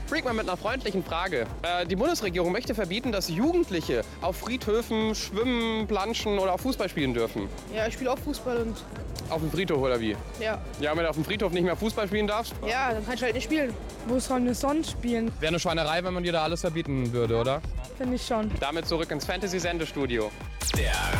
Freak mal mit einer freundlichen Frage. Die Bundesregierung möchte verbieten, dass Jugendliche auf Friedhöfen schwimmen, planschen oder auch Fußball spielen dürfen. Ja, ich spiele auch Fußball und Auf dem Friedhof oder wie? ja. Ja, wenn du auf dem Friedhof nicht mehr Fußball spielen darfst? Ja, dann kannst du halt nicht spielen. Wo sollen wir sonst spielen? Wäre eine Schweinerei, wenn man dir da alles verbieten würde, oder? Finde ich schon. Damit zurück ins Fantasy-Sendestudio. Der